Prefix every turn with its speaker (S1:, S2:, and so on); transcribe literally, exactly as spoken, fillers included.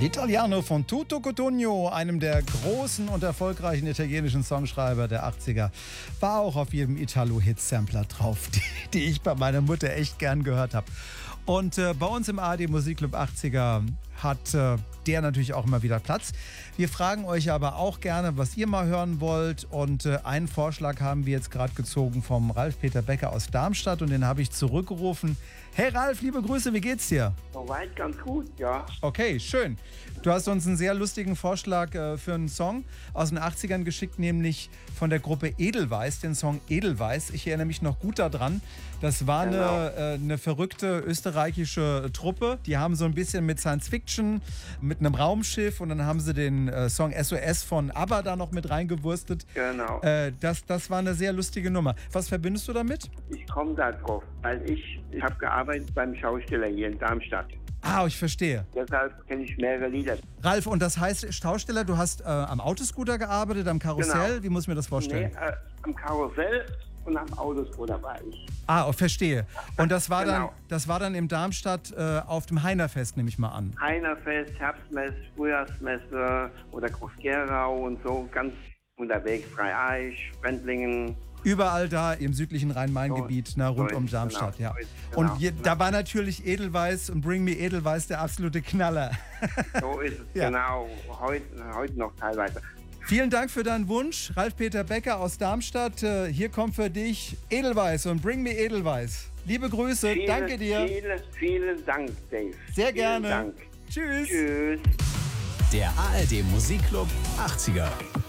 S1: L'Italiano von Tutto Cotugno, einem der großen und erfolgreichen italienischen Songschreiber der achtziger, war auch auf jedem Italo-Hit-Sampler drauf, die, die ich bei meiner Mutter echt gern gehört habe. Und äh, bei uns im A R D Musikclub achtziger hat äh, der natürlich auch immer wieder Platz. Wir fragen euch aber auch gerne, was ihr mal hören wollt. Und äh, einen Vorschlag haben wir jetzt gerade gezogen vom Ralf-Peter Becker aus Darmstadt und den habe ich zurückgerufen. Hey Ralf, liebe Grüße, wie geht's dir?
S2: Soweit ganz gut, ja.
S1: Okay, schön. Du hast uns einen sehr lustigen Vorschlag äh, für einen Song aus den achtzigern geschickt, nämlich von der Gruppe Edelweiss, den Song Edelweiss. Ich erinnere mich noch gut daran. Das war
S2: Genau.
S1: eine, äh, eine verrückte österreichische Truppe. Die haben so ein bisschen mit Science Fiction, mit einem Raumschiff und dann haben sie den äh, Song S O S von ABBA da noch mit reingewurstet.
S2: Genau.
S1: Äh, das, das war eine sehr lustige Nummer. Was verbindest du damit?
S2: Ich komme da drauf, weil ich, ich habe gearbeitet beim Schausteller hier in Darmstadt.
S1: Ah, ich verstehe.
S2: Deshalb kenne ich mehrere Lieder.
S1: Ralf, und das heißt, Schausteller, du hast äh, am Autoscooter gearbeitet, am Karussell?
S2: Genau.
S1: Wie muss ich mir das vorstellen?
S2: Nee, äh, am Karussell und am Autoscooter war ich.
S1: Ah, oh, verstehe. Und das war,
S2: Genau.
S1: dann, das war dann in Darmstadt äh, auf dem Heinerfest, nehme ich mal an.
S2: Heinerfest, Herbstmesse, Frühjahrsmesse oder Groß-Gerau und so, ganz unterwegs. Dreieich, Sprendlingen.
S1: Überall da im südlichen Rhein-Main-Gebiet,
S2: So,
S1: na, rund
S2: so
S1: um
S2: ist,
S1: Darmstadt,
S2: genau,
S1: ja.
S2: so ist,
S1: Und
S2: genau,
S1: je,
S2: genau.
S1: da war natürlich Edelweiss und Bring Me Edelweiss der absolute Knaller.
S2: So ist es,
S1: Ja.
S2: genau. Heute, heute noch teilweise.
S1: Vielen Dank für deinen Wunsch, Ralf-Peter Becker aus Darmstadt. Äh, Hier kommt für dich Edelweiss und Bring Me Edelweiss. Liebe Grüße,
S2: Vielen,
S1: danke dir.
S2: Vielen, vielen Dank, Dave.
S1: Sehr gerne.
S2: Vielen Dank.
S1: Tschüss.
S2: Tschüss.
S3: Der A R D Musikclub achtziger.